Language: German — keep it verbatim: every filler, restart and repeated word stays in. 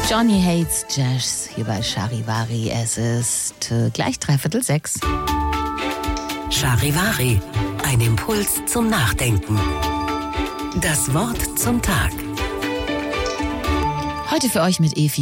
Johnny Hates Jazz hier bei Charivari. Es ist äh, gleich dreiviertel sechs. Charivari, ein Impuls zum Nachdenken. Das Wort zum Tag. Heute für euch mit Efi